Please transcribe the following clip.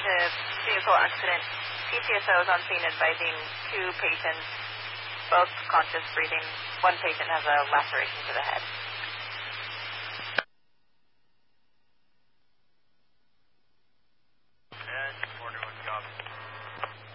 the vehicle accident, PCSO is on scene advising 2 patients, both conscious breathing. One patient has a laceration to the head.